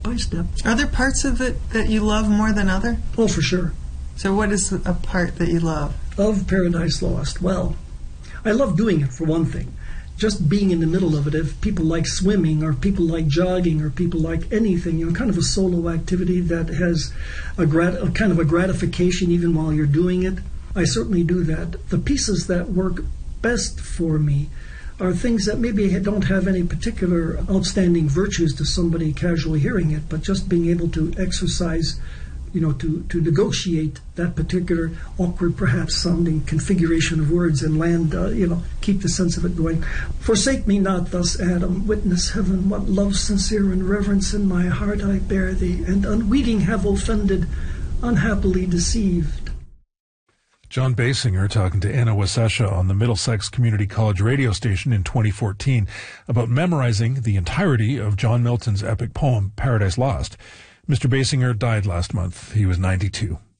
by step. Are there parts of it that you love more than other? Oh, for sure. So what is a part that you love? Of Paradise Lost? Well, I love doing it, for one thing. Just being in the middle of it. If people like swimming, or people like jogging, or people like anything, kind of a solo activity that has a kind of a gratification even while you're doing it, I certainly do that. The pieces that work best for me are things that maybe don't have any particular outstanding virtues to somebody casually hearing it, but just being able to exercise, to negotiate that particular awkward, perhaps sounding configuration of words and land, keep the sense of it going. Forsake me not thus, Adam, witness heaven, what love sincere and reverence in my heart I bear thee, and unweeting have offended, unhappily deceived. John Basinger talking to Anna Wasesha on the Middlesex Community College radio station in 2014 about memorizing the entirety of John Milton's epic poem, Paradise Lost. Mr. Basinger died last month. He was 92.